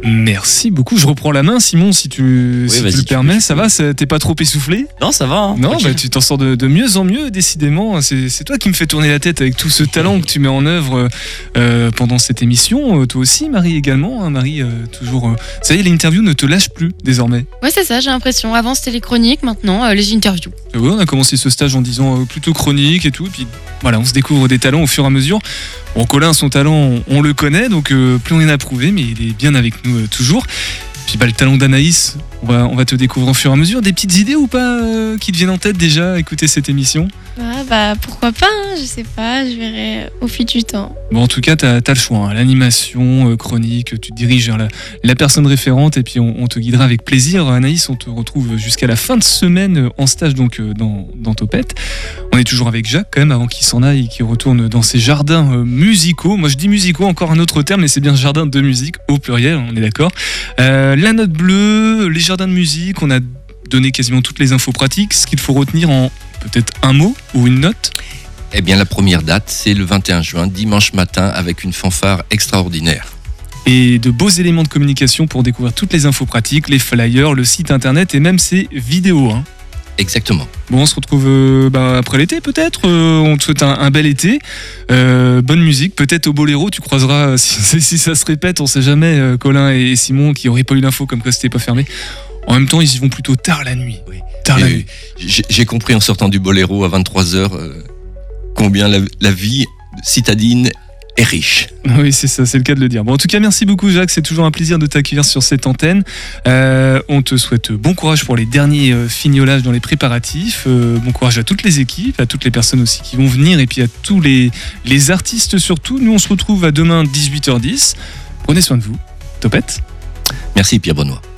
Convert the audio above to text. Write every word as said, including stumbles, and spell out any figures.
Merci beaucoup. Je reprends la main, Simon, si tu, Oui, si vas-y, tu le tu permets. peux, tu Ça peux. va, ça- t'es pas trop essoufflé? Non, ça va. Hein, Non, tranquille. bah, tu t'en sors de, de mieux en mieux, décidément. C'est, c'est toi qui me fais tourner la tête avec tout ce talent que tu mets en œuvre euh, pendant cette émission. Euh, toi aussi, Marie, également. Hein, Marie, euh, toujours. Euh, ça y est, l'interview ne te lâche plus désormais. Ouais, c'est ça, j'ai l'impression. Avant, c'était les chroniques, maintenant, euh, les interviews. Euh, ouais, on a commencé ce stage en disant euh, plutôt chronique et tout. Et puis voilà, on se découvre des talents au fur et à mesure. Bon, Colin, son talent, on, on le connaît, donc euh, plus rien à prouver, mais il est bien avec nous euh, toujours. Puis bah, le talent d'Anaïs, on va, on va te découvrir au fur et à mesure. Des petites idées ou pas euh, qui te viennent en tête déjà à écouter cette émission? Ah, bah pourquoi pas, hein, je sais pas, je verrai au fil du temps. Bon, en tout cas, t'as as le choix. Hein. L'animation, euh, chronique, tu te diriges vers la, la personne référente et puis on, on te guidera avec plaisir. Anaïs, on te retrouve jusqu'à la fin de semaine euh, en stage donc euh, dans, dans Topette. On est toujours avec Jacques quand même avant qu'il s'en aille et qu'il retourne dans ses jardins euh, musicaux. Moi, je dis musicaux, encore un autre terme, mais c'est bien jardin de musique au pluriel, on est d'accord. Euh, la note bleue, les jardins de musique, on a donné quasiment toutes les infos pratiques. Ce qu'il faut retenir en peut-être un mot ou une note. Eh bien, la première date, c'est le vingt et un juin, dimanche matin, avec une fanfare extraordinaire. Et de beaux éléments de communication pour découvrir toutes les infos pratiques, les flyers, le site internet et même ses vidéos. Hein. Exactement. Bon, on se retrouve euh, bah, après l'été peut-être. Euh, on te souhaite un, un bel été. Euh, bonne musique. Peut-être au Boléro, tu croiseras, si, si ça se répète, on sait jamais, euh, Colin et Simon qui n'auraient pas eu l'info comme quoi c'était pas fermé. En même temps, ils y vont plutôt tard la nuit. Oui. Tard la Et nuit. j'ai, j'ai compris en sortant du Boléro à vingt-trois heures euh, combien la, la vie citadine est riche. Oui, c'est ça, c'est le cas de le dire. Bon, en tout cas, merci beaucoup, Jacques. C'est toujours un plaisir de t'accueillir sur cette antenne. Euh, on te souhaite bon courage pour les derniers euh, fignolages dans les préparatifs. Euh, bon courage à toutes les équipes, à toutes les personnes aussi qui vont venir et puis à tous les, les artistes surtout. Nous, on se retrouve à demain dix-huit heures dix. Prenez soin de vous. Topette. Merci Pierre Benoît.